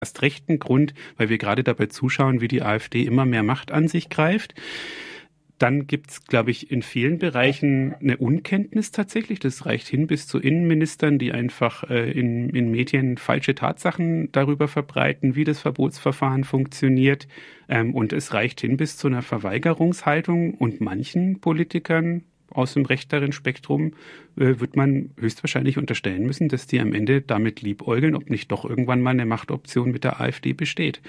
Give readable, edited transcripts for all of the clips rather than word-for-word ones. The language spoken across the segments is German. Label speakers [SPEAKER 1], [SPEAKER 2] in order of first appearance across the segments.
[SPEAKER 1] erst rechten Grund, weil wir gerade dabei zuschauen, wie die AfD immer mehr Macht an sich greift. Dann gibt's, glaube ich, in vielen Bereichen eine Unkenntnis tatsächlich. Das reicht hin bis zu Innenministern, die einfach in Medien falsche Tatsachen darüber verbreiten, wie das Verbotsverfahren funktioniert. Und es reicht hin bis zu einer Verweigerungshaltung. Und manchen Politikern aus dem rechteren Spektrum wird man höchstwahrscheinlich unterstellen müssen, dass die am Ende damit liebäugeln, ob nicht doch irgendwann mal eine Machtoption mit der AfD besteht.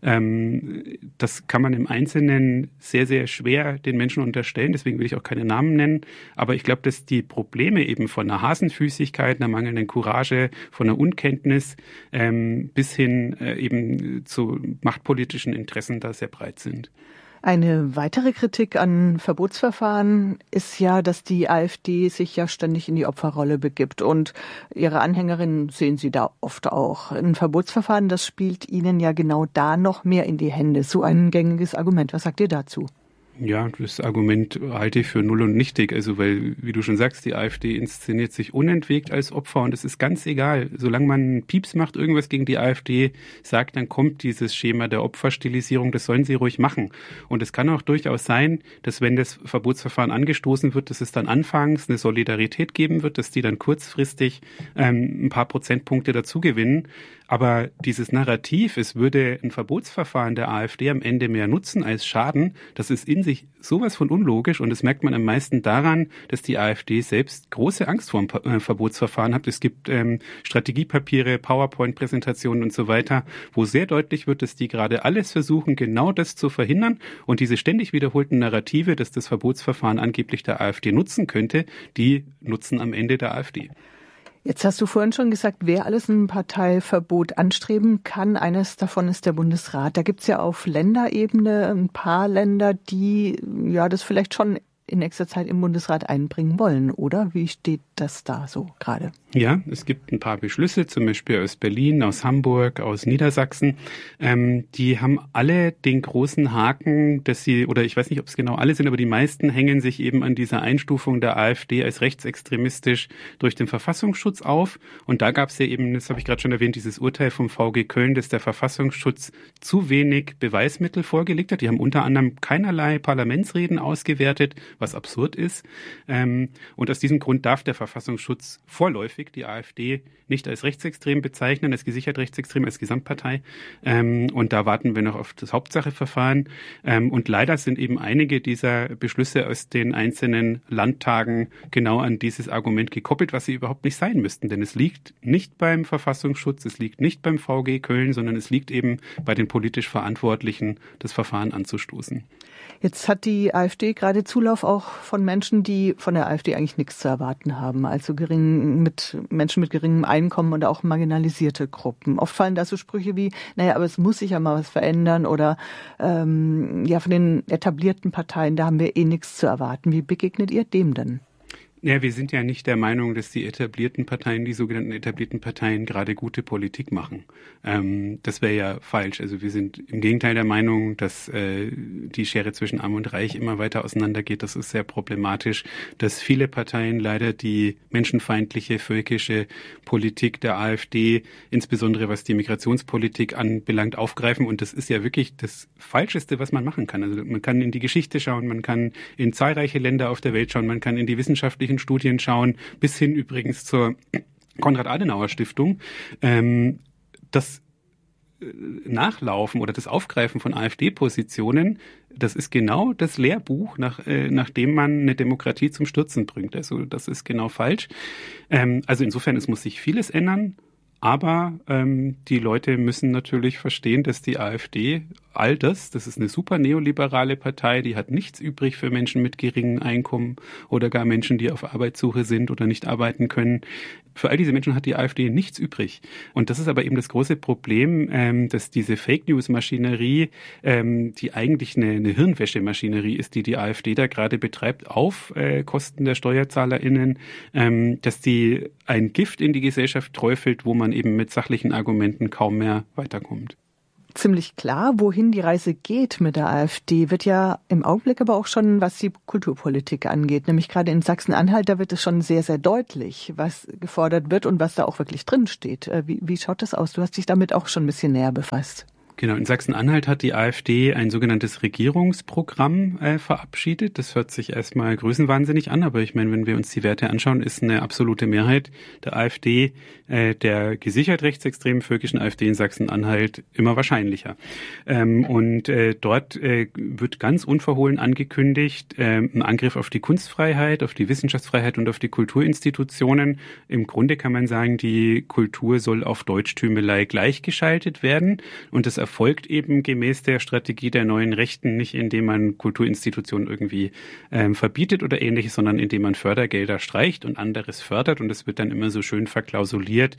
[SPEAKER 1] Das kann man im Einzelnen sehr, sehr schwer den Menschen unterstellen, deswegen will ich auch keine Namen nennen. Aber ich glaube, dass die Probleme eben von einer Hasenfüßigkeit, einer mangelnden Courage, von einer Unkenntnis bis hin eben zu machtpolitischen Interessen da sehr breit sind.
[SPEAKER 2] Eine weitere Kritik an Verbotsverfahren ist ja, dass die AfD sich ja ständig in die Opferrolle begibt und ihre Anhängerinnen sehen sie da oft auch. Ein Verbotsverfahren, das spielt ihnen ja genau da noch mehr in die Hände. So ein gängiges Argument. Was sagt ihr dazu?
[SPEAKER 1] Ja, das Argument halte ich für null und nichtig. Also, weil, wie du schon sagst, die AfD inszeniert sich unentwegt als Opfer und es ist ganz egal. Solange man Pieps macht, irgendwas gegen die AfD sagt, dann kommt dieses Schema der Opferstilisierung. Das sollen sie ruhig machen. Und es kann auch durchaus sein, dass wenn das Verbotsverfahren angestoßen wird, dass es dann anfangs eine Solidarität geben wird, dass die dann kurzfristig ein paar Prozentpunkte dazu gewinnen. Aber dieses Narrativ, es würde ein Verbotsverfahren der AfD am Ende mehr nutzen als schaden, das ist in sich sowas von unlogisch und das merkt man am meisten daran, dass die AfD selbst große Angst vor dem Verbotsverfahren hat. Es gibt Strategiepapiere, PowerPoint-Präsentationen und so weiter, wo sehr deutlich wird, dass die gerade alles versuchen, genau das zu verhindern und diese ständig wiederholten Narrative, dass das Verbotsverfahren angeblich der AfD nutzen könnte, die nutzen am Ende der AfD.
[SPEAKER 2] Jetzt hast du vorhin schon gesagt, wer alles ein Parteiverbot anstreben kann. Eines davon ist der Bundesrat. Da gibt's ja auf Länderebene ein paar Länder, die ja das vielleicht schon in nächster Zeit im Bundesrat einbringen wollen, oder? Wie steht das da so gerade?
[SPEAKER 1] Ja, es gibt ein paar Beschlüsse, zum Beispiel aus Berlin, aus Hamburg, aus Niedersachsen. Die haben alle den großen Haken, dass sie, oder ich weiß nicht, ob es genau alle sind, aber die meisten hängen sich eben an dieser Einstufung der AfD als rechtsextremistisch durch den Verfassungsschutz auf. Und da gab es ja eben, das habe ich gerade schon erwähnt, dieses Urteil vom VG Köln, dass der Verfassungsschutz zu wenig Beweismittel vorgelegt hat. Die haben unter anderem keinerlei Parlamentsreden ausgewertet, was absurd ist. Und aus diesem Grund darf der Verfassungsschutz vorläufig die AfD nicht als rechtsextrem bezeichnen, als gesichert rechtsextrem, als Gesamtpartei. Und da warten wir noch auf das Hauptsacheverfahren. Und leider sind eben einige dieser Beschlüsse aus den einzelnen Landtagen genau an dieses Argument gekoppelt, was sie überhaupt nicht sein müssten. Denn es liegt nicht beim Verfassungsschutz, es liegt nicht beim VG Köln, sondern es liegt eben bei den politisch Verantwortlichen, das Verfahren anzustoßen.
[SPEAKER 2] Jetzt hat die AfD gerade Zulauf auch von Menschen, die von der AfD eigentlich nichts zu erwarten haben. Also Menschen mit geringem Einkommen und auch marginalisierte Gruppen. Oft fallen da so Sprüche wie, naja, aber es muss sich ja mal was verändern oder ja, von den etablierten Parteien, da haben wir eh nichts zu erwarten. Wie begegnet ihr dem denn?
[SPEAKER 1] Ja, wir sind ja nicht der Meinung, dass die etablierten Parteien, die sogenannten etablierten Parteien, gerade gute Politik machen. Das wäre ja falsch. Also wir sind im Gegenteil der Meinung, dass die Schere zwischen Arm und Reich immer weiter auseinandergeht. Das ist sehr problematisch, dass viele Parteien leider die menschenfeindliche, völkische Politik der AfD, insbesondere was die Migrationspolitik anbelangt, aufgreifen. Und das ist ja wirklich das Falscheste, was man machen kann. Also man kann in die Geschichte schauen, man kann in zahlreiche Länder auf der Welt schauen, man kann in die wissenschaftlichen Studien schauen, bis hin übrigens zur Konrad-Adenauer-Stiftung. Das Nachlaufen oder das Aufgreifen von AfD-Positionen, das ist genau das Lehrbuch, nachdem man eine Demokratie zum Stürzen bringt. Also das ist genau falsch. Also insofern, es muss sich vieles ändern. Aber die Leute müssen natürlich verstehen, dass die AfD all das ist eine super neoliberale Partei, die hat nichts übrig für Menschen mit geringem Einkommen oder gar Menschen, die auf Arbeitssuche sind oder nicht arbeiten können. Für all diese Menschen hat die AfD nichts übrig. Und das ist aber eben das große Problem, dass diese Fake-News-Maschinerie, die eigentlich eine Hirnwäsche-Maschinerie ist, die AfD da gerade betreibt, auf Kosten der SteuerzahlerInnen, dass die ein Gift in die Gesellschaft träufelt, wo man eben mit sachlichen Argumenten kaum mehr weiterkommt.
[SPEAKER 2] ziemlich klar, wohin die Reise geht mit der AfD, wird ja im Augenblick aber auch schon, was die Kulturpolitik angeht. Nämlich gerade in Sachsen-Anhalt, da wird es schon sehr, sehr deutlich, was gefordert wird und was da auch wirklich drin steht. Wie schaut das aus? Du hast dich damit auch schon ein bisschen näher befasst.
[SPEAKER 1] Genau, in Sachsen-Anhalt hat die AfD ein sogenanntes Regierungsprogramm verabschiedet. Das hört sich erstmal größenwahnsinnig an, aber ich meine, wenn wir uns die Werte anschauen, ist eine absolute Mehrheit der AfD, der gesichert rechtsextremen völkischen AfD in Sachsen-Anhalt immer wahrscheinlicher. Dort wird ganz unverhohlen angekündigt, ein Angriff auf die Kunstfreiheit, auf die Wissenschaftsfreiheit und auf die Kulturinstitutionen. Im Grunde kann man sagen, die Kultur soll auf Deutschtümelei gleichgeschaltet werden und das erfolgt eben gemäß der Strategie der neuen Rechten nicht, indem man Kulturinstitutionen irgendwie verbietet oder ähnliches, sondern indem man Fördergelder streicht und anderes fördert. Und es wird dann immer so schön verklausuliert.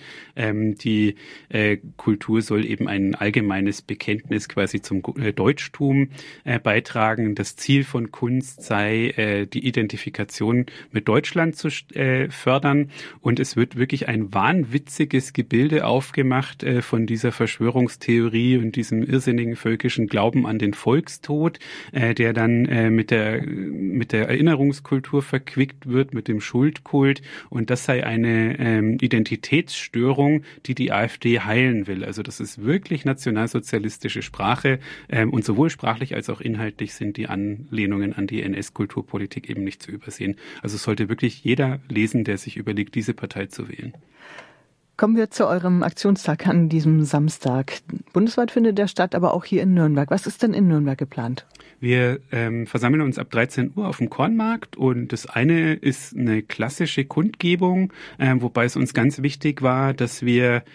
[SPEAKER 1] Die Kultur soll eben ein allgemeines Bekenntnis quasi zum Deutschtum beitragen. Das Ziel von Kunst sei, die Identifikation mit Deutschland zu fördern. Und es wird wirklich ein wahnwitziges Gebilde aufgemacht von dieser Verschwörungstheorie und diesem irrsinnigen völkischen Glauben an den Volkstod, der dann mit der Erinnerungskultur verquickt wird, mit dem Schuldkult. Und das sei eine Identitätsstörung, die AfD heilen will. Also das ist wirklich nationalsozialistische Sprache und sowohl sprachlich als auch inhaltlich sind die Anlehnungen an die NS-Kulturpolitik eben nicht zu übersehen. Also es sollte wirklich jeder lesen, der sich überlegt, diese Partei zu wählen.
[SPEAKER 2] Kommen wir zu eurem Aktionstag an diesem Samstag. Bundesweit findet der statt, aber auch hier in Nürnberg. Was ist denn in Nürnberg geplant?
[SPEAKER 1] Wir versammeln uns ab 13 Uhr auf dem Kornmarkt und das eine ist eine klassische Kundgebung, wobei es uns ganz wichtig war, dass wir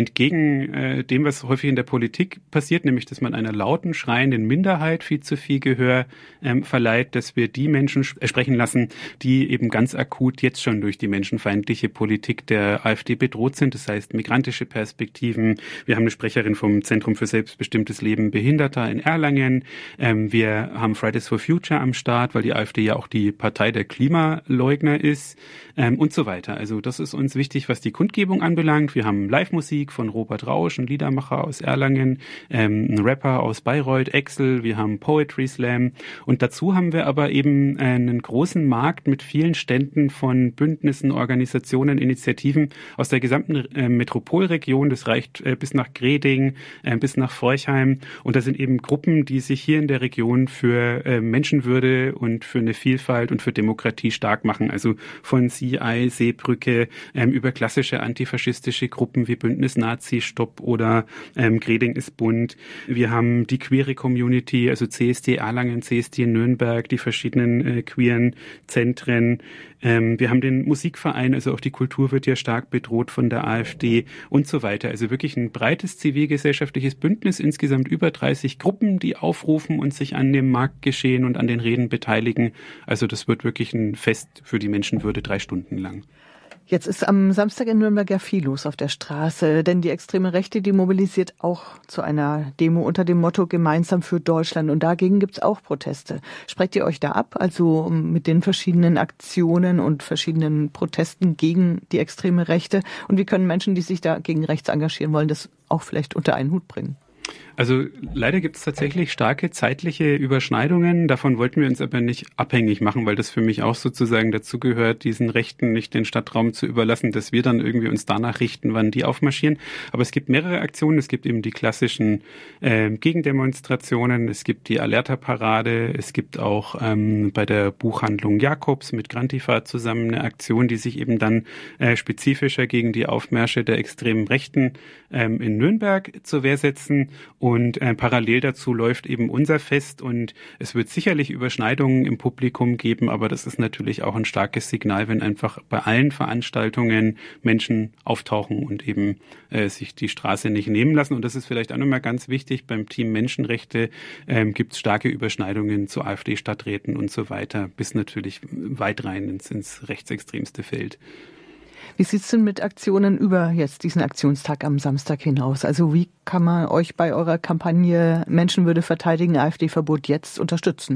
[SPEAKER 1] entgegen dem, was häufig in der Politik passiert, nämlich dass man einer lauten, schreienden Minderheit viel zu viel Gehör verleiht, dass wir die Menschen sprechen lassen, die eben ganz akut jetzt schon durch die menschenfeindliche Politik der AfD bedroht sind. Das heißt migrantische Perspektiven. Wir haben eine Sprecherin vom Zentrum für selbstbestimmtes Leben Behinderter in Erlangen. Wir haben Fridays for Future am Start, weil die AfD ja auch die Partei der Klimaleugner ist und so weiter. Also das ist uns wichtig, was die Kundgebung anbelangt. Wir haben Live-Musik von Robert Rausch, ein Liedermacher aus Erlangen, ein Rapper aus Bayreuth, Axel. Wir haben Poetry Slam und dazu haben wir aber eben einen großen Markt mit vielen Ständen von Bündnissen, Organisationen, Initiativen aus der gesamten Metropolregion. Das reicht bis nach Greding, bis nach Forchheim und da sind eben Gruppen, die sich hier in der Region für Menschenwürde und für eine Vielfalt und für Demokratie stark machen. Also von CI, Seebrücke über klassische antifaschistische Gruppen wie Bündnis Nazi Stopp oder Greding ist bunt. Wir haben die queere Community, also CSD Erlangen, CSD Nürnberg, die verschiedenen queeren Zentren. Wir haben den Musikverein, also auch die Kultur wird ja stark bedroht von der AfD und so weiter. Also wirklich ein breites zivilgesellschaftliches Bündnis, insgesamt über 30 Gruppen, die aufrufen und sich an dem Marktgeschehen und an den Reden beteiligen. Also das wird wirklich ein Fest für die Menschenwürde 3 Stunden lang.
[SPEAKER 2] Jetzt ist am Samstag in Nürnberg ja viel los auf der Straße, denn die extreme Rechte, die mobilisiert auch zu einer Demo unter dem Motto Gemeinsam für Deutschland und dagegen gibt's auch Proteste. Sprecht ihr euch da ab, also mit den verschiedenen Aktionen und verschiedenen Protesten gegen die extreme Rechte und wie können Menschen, die sich da gegen rechts engagieren wollen, das auch vielleicht unter einen Hut bringen?
[SPEAKER 1] Also leider gibt es tatsächlich starke zeitliche Überschneidungen. Davon wollten wir uns aber nicht abhängig machen, weil das für mich auch sozusagen dazu gehört, diesen Rechten nicht den Stadtraum zu überlassen, dass wir dann irgendwie uns danach richten, wann die aufmarschieren. Aber es gibt mehrere Aktionen. Es gibt eben die klassischen Gegendemonstrationen. Es gibt die Alerta-Parade. Es gibt auch bei der Buchhandlung Jakobs mit Grantifa zusammen eine Aktion, die sich eben dann spezifischer gegen die Aufmärsche der extremen Rechten in Nürnberg zur Wehr setzen. Und parallel dazu läuft eben unser Fest und es wird sicherlich Überschneidungen im Publikum geben, aber das ist natürlich auch ein starkes Signal, wenn einfach bei allen Veranstaltungen Menschen auftauchen und eben sich die Straße nicht nehmen lassen. Und das ist vielleicht auch nochmal ganz wichtig, beim Team Menschenrechte gibt es starke Überschneidungen zu AfD-Stadträten und so weiter, bis natürlich weit rein ins rechtsextremste Feld.
[SPEAKER 2] Wie sieht's denn mit Aktionen über jetzt diesen Aktionstag am Samstag hinaus? Also wie kann man euch bei eurer Kampagne Menschenwürde verteidigen, AfD-Verbot jetzt unterstützen?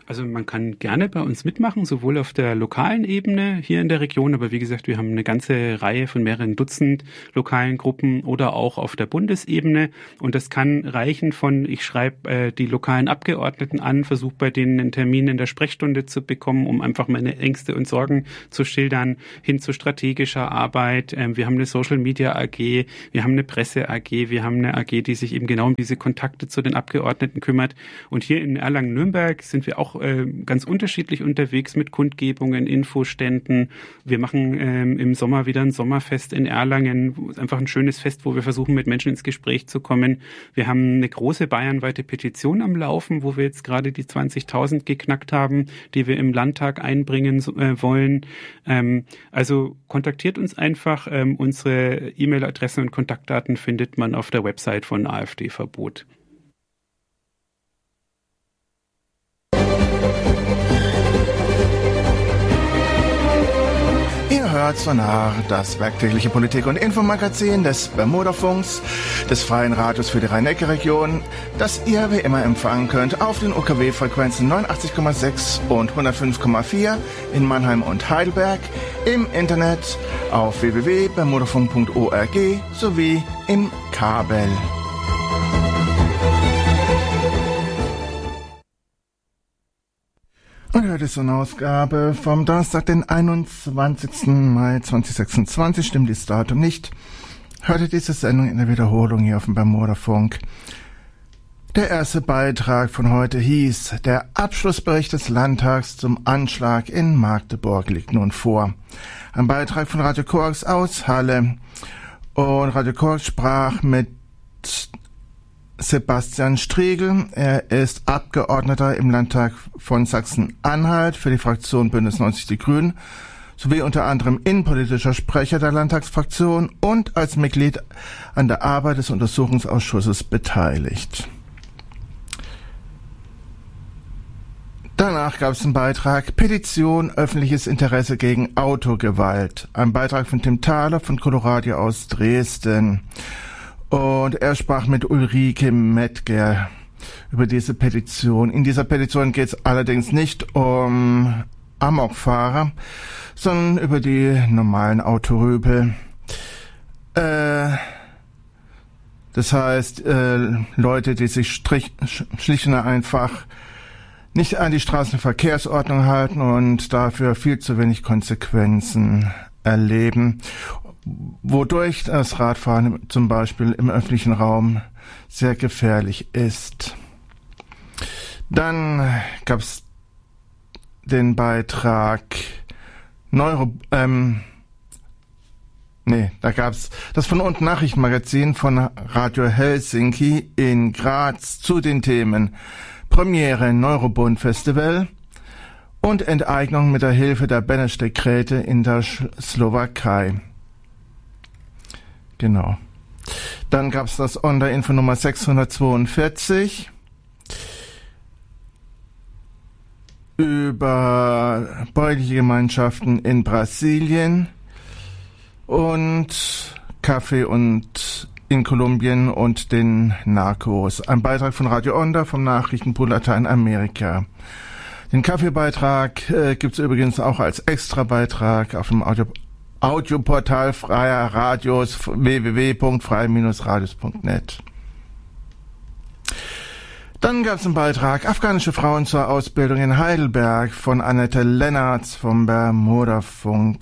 [SPEAKER 1] Also man kann gerne bei uns mitmachen, sowohl auf der lokalen Ebene hier in der Region, aber wie gesagt, wir haben eine ganze Reihe von mehreren Dutzend lokalen Gruppen oder auch auf der Bundesebene. Und das kann reichen von, ich schreibe die lokalen Abgeordneten an, versuche bei denen einen Termin in der Sprechstunde zu bekommen, um einfach meine Ängste und Sorgen zu schildern, hin zu strategischer Arbeit. Wir haben eine Social Media AG, wir haben eine Presse AG, wir haben eine AG, die sich eben genau um diese Kontakte zu den Abgeordneten kümmert. Und hier in Erlangen-Nürnberg sind wir auch ganz unterschiedlich unterwegs mit Kundgebungen, Infoständen. Wir machen im Sommer wieder ein Sommerfest in Erlangen, einfach ein schönes Fest, wo wir versuchen, mit Menschen ins Gespräch zu kommen. Wir haben eine große bayernweite Petition am Laufen, wo wir jetzt gerade die 20.000 geknackt haben, die wir im Landtag einbringen wollen. Also kontaktiert uns einfach. Unsere E-Mail-Adressen und Kontaktdaten findet man auf der Website von AfD-Verbot.
[SPEAKER 3] Ihr hört Sonar, das werktägliche Politik- und Infomagazin des Bermudafunks, des Freien Radios für die Rhein-Neckar-Region, das ihr wie immer empfangen könnt auf den UKW-Frequenzen 89,6 und 105,4 in Mannheim und Heidelberg, im Internet auf www.bermudafunk.org sowie im Kabel. Und heute ist eine Ausgabe vom Donnerstag, den 21. Mai 2026, stimmt dieses Datum nicht. Hörte diese Sendung in der Wiederholung hier auf dem Bermudafunk. Der erste Beitrag von heute hieß: Der Abschlussbericht des Landtags zum Anschlag in Magdeburg liegt nun vor. Ein Beitrag von Radio Korax aus Halle. Und Radio Korax sprach mit Sebastian Striegel. Er ist Abgeordneter im Landtag von Sachsen-Anhalt für die Fraktion Bündnis 90 Die Grünen sowie unter anderem innenpolitischer Sprecher der Landtagsfraktion und als Mitglied an der Arbeit des Untersuchungsausschusses beteiligt. Danach gab es einen Beitrag: Petition, öffentliches Interesse gegen Autogewalt. Ein Beitrag von Tim Thaler von Coloradio aus Dresden. Und er sprach mit Ulrike Mettger über diese Petition. In dieser Petition geht es allerdings nicht um Amokfahrer, sondern über die normalen Autorüpel. Das heißt, Leute, die sich schlicht und einfach nicht an die Straßenverkehrsordnung halten und dafür viel zu wenig Konsequenzen erleben, wodurch das Radfahren zum Beispiel im öffentlichen Raum sehr gefährlich ist. Dann gab es den Beitrag da gab es das von unten Nachrichtenmagazin von Radio Helsinki in Graz zu den Themen Premiere Neurobund Festival und Enteignung mit der Hilfe der Beneš-Dekrete in der Slowakei. Genau. Dann gab es das On-der-Info Nummer 642 über bäuerliche Gemeinschaften in Brasilien und Kaffee und in Kolumbien und den Narcos. Ein Beitrag von Radio Onda vom Nachrichtenpool Lateinamerika. Den Kaffeebeitrag gibt es übrigens auch als Extra-Beitrag auf dem Audioportal Freier Radios www.frei-radios.net. Dann gab es einen Beitrag Afghanische Frauen zur Ausbildung in Heidelberg von Annette Lennartz vom Bermudafunk.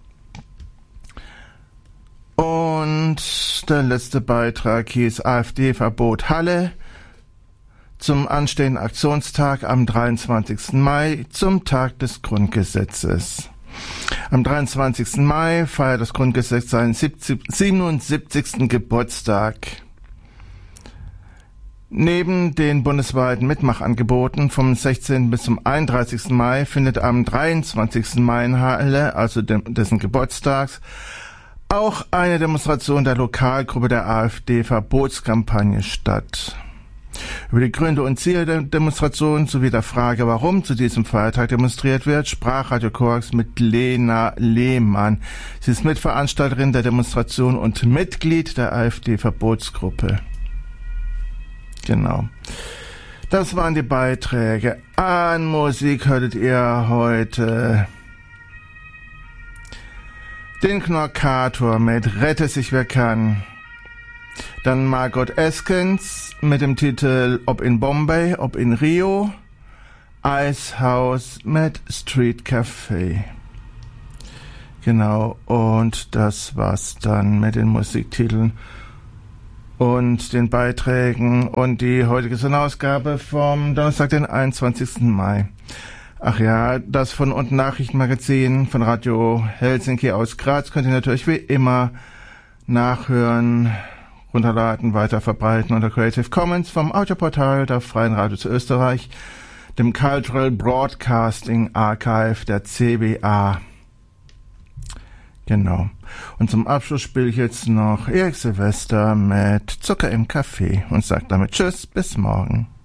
[SPEAKER 3] Und der letzte Beitrag hieß AfD-Verbot Halle zum anstehenden Aktionstag am 23. Mai zum Tag des Grundgesetzes. Am 23. Mai feiert das Grundgesetz seinen 77. Geburtstag. Neben den bundesweiten Mitmachangeboten vom 16. bis zum 31. Mai findet am 23. Mai in Halle, also dessen Geburtstags, auch eine Demonstration der Lokalgruppe der AfD-Verbotskampagne statt. Über die Gründe und Ziele der Demonstration sowie der Frage, warum zu diesem Feiertag demonstriert wird, sprach Radio Korax mit Lena Lehmann. Sie ist Mitveranstalterin der Demonstration und Mitglied der AfD-Verbotsgruppe. Genau. Das waren die Beiträge. An Musik hörtet ihr heute den Knorkator mit Rette sich wer kann. Dann Margot Eskens mit dem Titel Ob in Bombay, ob in Rio. Eishaus mit Street Café. Genau, und das war's dann mit den Musiktiteln und den Beiträgen und die heutige Sonderausgabe vom Donnerstag, den 21. Mai. Ach ja, das von und Nachrichtenmagazin von Radio Helsinki aus Graz könnt ihr natürlich wie immer nachhören, runterladen, weiter verbreiten unter Creative Commons vom Audioportal der Freien Radio zu Österreich, dem Cultural Broadcasting Archive der CBA. Genau. Und zum Abschluss spiele ich jetzt noch Erik Silvester mit Zucker im Kaffee und sage damit Tschüss, bis morgen.